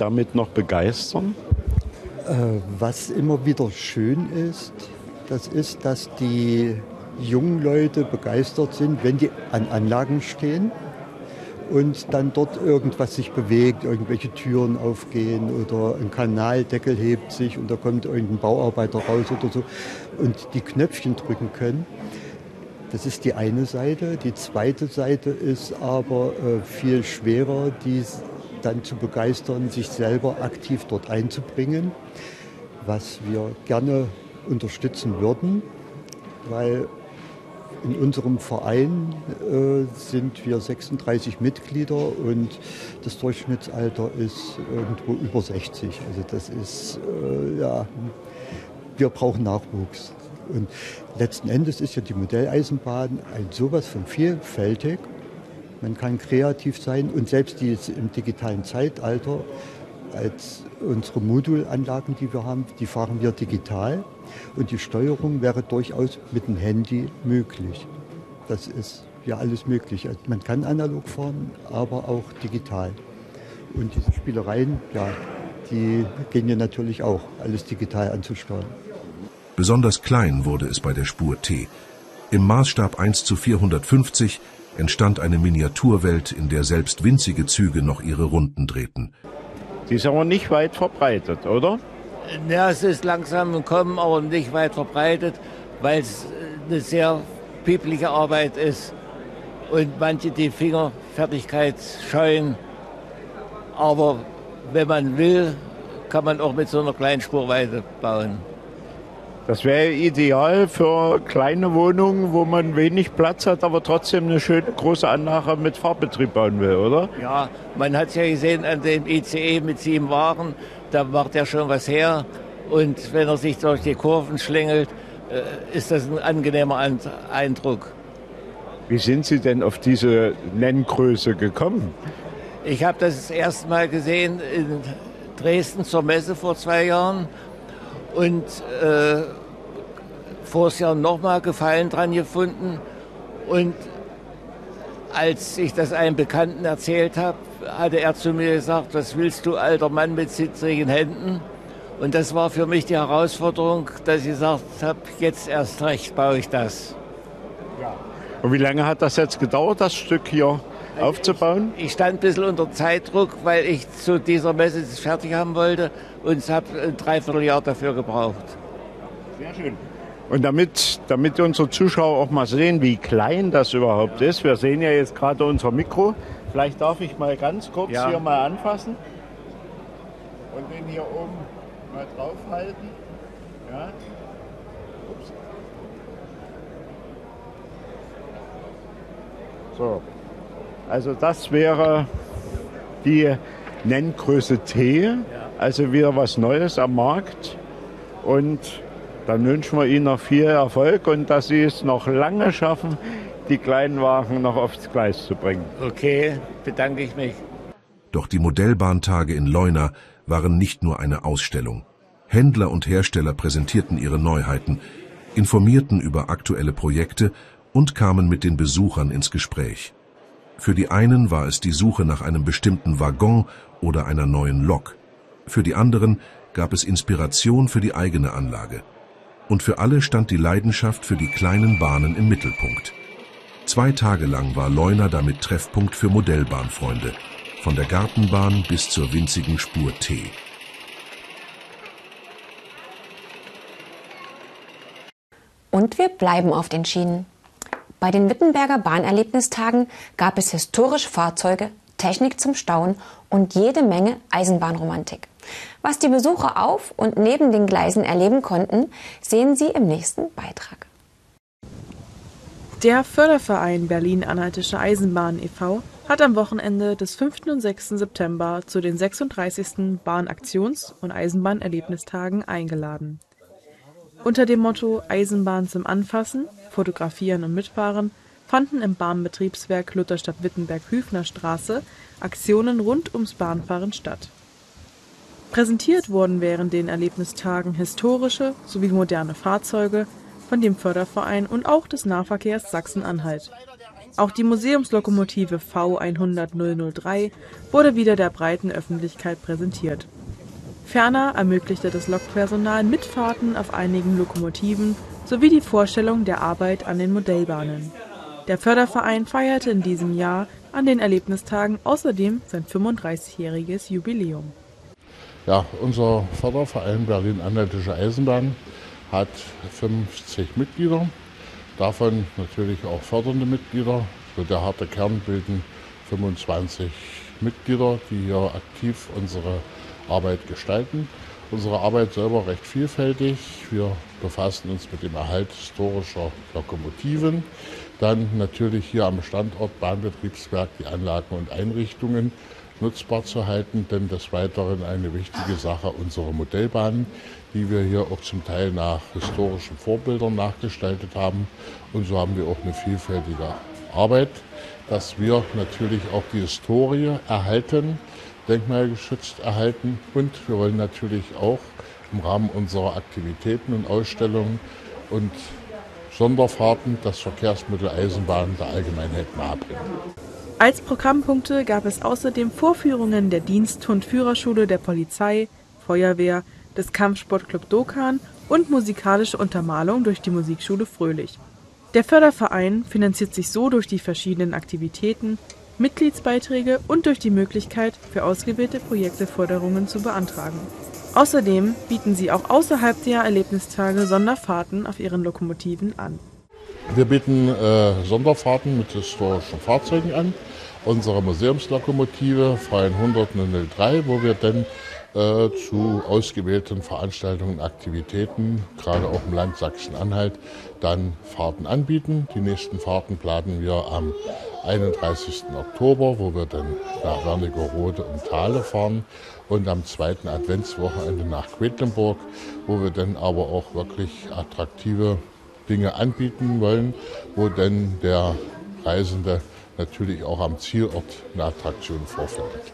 damit noch begeistern? Was immer wieder schön ist, das ist, dass die jungen Leute begeistert sind, wenn die an Anlagen stehen und dann dort irgendwas sich bewegt, irgendwelche Türen aufgehen oder ein Kanaldeckel hebt sich und da kommt irgendein Bauarbeiter raus oder so und die Knöpfchen drücken können. Das ist die eine Seite. Die zweite Seite ist aber viel schwerer, die dann zu begeistern, sich selber aktiv dort einzubringen, was wir gerne unterstützen würden, weil in unserem Verein sind wir 36 Mitglieder und das Durchschnittsalter ist irgendwo über 60. Also das ist, wir brauchen Nachwuchs. Und letzten Endes ist ja die Modelleisenbahn ein sowas von vielfältig. Man kann kreativ sein und selbst die im digitalen Zeitalter, als unsere Modulanlagen, die wir haben, die fahren wir digital und die Steuerung wäre durchaus mit dem Handy möglich. Das ist ja alles möglich. Also man kann analog fahren, aber auch digital. Und diese Spielereien, ja, die gehen ja natürlich auch, alles digital anzusteuern. Besonders klein wurde es bei der Spur T. Im Maßstab 1:450 entstand eine Miniaturwelt, in der selbst winzige Züge noch ihre Runden drehten. Die ist aber nicht weit verbreitet, oder? Ja, es ist langsam im Kommen, aber nicht weit verbreitet, weil es eine sehr pieplige Arbeit ist und manche die Fingerfertigkeit scheuen. Aber wenn man will, kann man auch mit so einer kleinen Spur weiterbauen. Das wäre ideal für kleine Wohnungen, wo man wenig Platz hat, aber trotzdem eine schöne große Anlage mit Fahrbetrieb bauen will, oder? Ja, man hat es ja gesehen an dem ICE mit 7 Wagen, da macht er schon was her. Und wenn er sich durch die Kurven schlängelt, ist das ein angenehmer Eindruck. Wie sind Sie denn auf diese Nenngröße gekommen? Ich habe das erste Mal gesehen in Dresden zur Messe vor 2 Jahren. Und vors Jahr nochmal Gefallen dran gefunden. Und als ich das einem Bekannten erzählt habe, hatte er zu mir gesagt, was willst du, alter Mann mit zittrigen Händen? Und das war für mich die Herausforderung, dass ich gesagt habe, jetzt erst recht baue ich das. Ja. Und wie lange hat das jetzt gedauert, das Stück hier aufzubauen? Ich stand ein bisschen unter Zeitdruck, weil ich zu dieser Messe das fertig haben wollte und habe ein Dreivierteljahr dafür gebraucht. Sehr schön. Und damit unsere Zuschauer auch mal sehen, wie klein das überhaupt ist, wir sehen ja jetzt gerade unser Mikro, vielleicht darf ich mal ganz kurz hier mal anfassen und den hier oben mal draufhalten. Ja. Ups. So. Also das wäre die Nenngröße T, also wieder was Neues am Markt. Und dann wünschen wir Ihnen noch viel Erfolg und dass Sie es noch lange schaffen, die kleinen Wagen noch aufs Gleis zu bringen. Okay, bedanke ich mich. Doch die Modellbahntage in Leuna waren nicht nur eine Ausstellung. Händler und Hersteller präsentierten ihre Neuheiten, informierten über aktuelle Projekte und kamen mit den Besuchern ins Gespräch. Für die einen war es die Suche nach einem bestimmten Waggon oder einer neuen Lok. Für die anderen gab es Inspiration für die eigene Anlage. Und für alle stand die Leidenschaft für die kleinen Bahnen im Mittelpunkt. 2 Tage lang war Leuna damit Treffpunkt für Modellbahnfreunde, von der Gartenbahn bis zur winzigen Spur T. Und wir bleiben auf den Schienen. Bei den Wittenberger Bahnerlebnistagen gab es historische Fahrzeuge, Technik zum Staunen und jede Menge Eisenbahnromantik. Was die Besucher auf und neben den Gleisen erleben konnten, sehen Sie im nächsten Beitrag. Der Förderverein Berlin-Anhaltische Eisenbahn e.V. hat am Wochenende des 5. und 6. September zu den 36. Bahnaktions- und Eisenbahnerlebnistagen eingeladen. Unter dem Motto Eisenbahn zum Anfassen, Fotografieren und Mitfahren fanden im Bahnbetriebswerk Lutherstadt-Wittenberg-Hüfner-Straße Aktionen rund ums Bahnfahren statt. Präsentiert wurden während den Erlebnistagen historische sowie moderne Fahrzeuge von dem Förderverein und auch des Nahverkehrs Sachsen-Anhalt. Auch die Museumslokomotive V100-003 wurde wieder der breiten Öffentlichkeit präsentiert. Ferner ermöglichte das Lokpersonal Mitfahrten auf einigen Lokomotiven sowie die Vorstellung der Arbeit an den Modellbahnen. Der Förderverein feierte in diesem Jahr an den Erlebnistagen außerdem sein 35-jähriges Jubiläum. Ja, unser Förderverein Berlin-Anhaltische Eisenbahn hat 50 Mitglieder, davon natürlich auch fördernde Mitglieder. So der harte Kern bilden 25 Mitglieder, die hier aktiv unsere Arbeit gestalten. Unsere Arbeit selber recht vielfältig. Wir befassen uns mit dem Erhalt historischer Lokomotiven. Dann natürlich hier am Standort Bahnbetriebswerk die Anlagen und Einrichtungen nutzbar zu halten. Denn des Weiteren eine wichtige Sache, unsere Modellbahnen, die wir hier auch zum Teil nach historischen Vorbildern nachgestaltet haben. Und so haben wir auch eine vielfältige Arbeit, dass wir natürlich auch die Historie erhalten, denkmalgeschützt erhalten, und wir wollen natürlich auch im Rahmen unserer Aktivitäten und Ausstellungen und Sonderfahrten das Verkehrsmittel Eisenbahn der Allgemeinheit nahebringen. Als Programmpunkte gab es außerdem Vorführungen der Dienst- und Führerschule der Polizei, Feuerwehr, des Kampfsportclub Dokan und musikalische Untermalung durch die Musikschule Fröhlich. Der Förderverein finanziert sich so durch die verschiedenen Aktivitäten, Mitgliedsbeiträge und durch die Möglichkeit, für ausgewählte Projekte Förderungen zu beantragen. Außerdem bieten sie auch außerhalb der Erlebnistage Sonderfahrten auf ihren Lokomotiven an. Wir bieten Sonderfahrten mit historischen Fahrzeugen an. Unsere Museumslokomotive V100-003, wo wir dann zu ausgewählten Veranstaltungen und Aktivitäten, gerade auch im Land Sachsen-Anhalt, dann Fahrten anbieten. Die nächsten Fahrten planen wir am 31. Oktober, wo wir dann nach Wernigerode und Thale fahren, und am 2. Adventswochenende nach Quedlinburg, wo wir dann aber auch wirklich attraktive Dinge anbieten wollen, wo dann der Reisende natürlich auch am Zielort eine Attraktion vorfindet.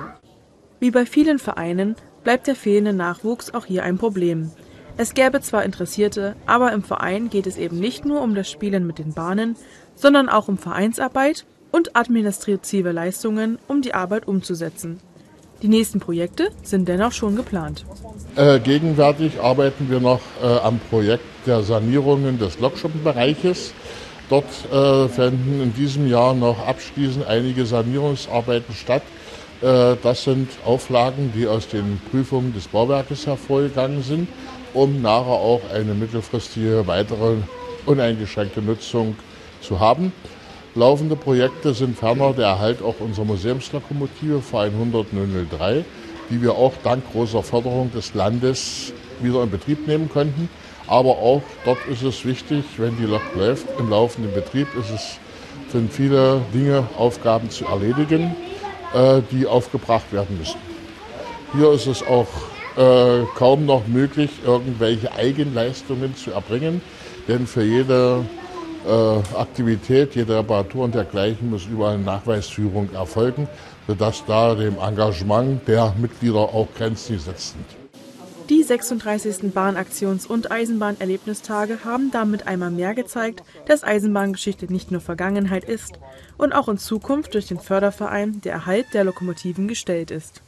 Wie bei vielen Vereinen bleibt der fehlende Nachwuchs auch hier ein Problem. Es gäbe zwar Interessierte, aber im Verein geht es eben nicht nur um das Spielen mit den Bahnen, sondern auch um Vereinsarbeit und administrative Leistungen, um die Arbeit umzusetzen. Die nächsten Projekte sind dennoch schon geplant. Gegenwärtig arbeiten wir noch am Projekt der Sanierungen des Lokschuppenbereiches. Dort finden in diesem Jahr noch abschließend einige Sanierungsarbeiten statt. Das sind Auflagen, die aus den Prüfungen des Bauwerkes hervorgegangen sind, um nachher auch eine mittelfristige weitere uneingeschränkte Nutzung zu haben. Laufende Projekte sind ferner der Erhalt auch unserer Museumslokomotive V100-003, die wir auch dank großer Förderung des Landes wieder in Betrieb nehmen konnten. Aber auch dort ist es wichtig, wenn die Lok läuft, im laufenden Betrieb sind viele Dinge, Aufgaben zu erledigen, die aufgebracht werden müssen. Hier ist es auch kaum noch möglich, irgendwelche Eigenleistungen zu erbringen, denn für jede Aktivität, jede Reparatur und dergleichen muss überall eine Nachweisführung erfolgen, sodass da dem Engagement der Mitglieder auch Grenzen gesetzt sind. Die 36. Bahnaktions- und Eisenbahnerlebnistage haben damit einmal mehr gezeigt, dass Eisenbahngeschichte nicht nur Vergangenheit ist und auch in Zukunft durch den Förderverein der Erhalt der Lokomotiven gestellt ist.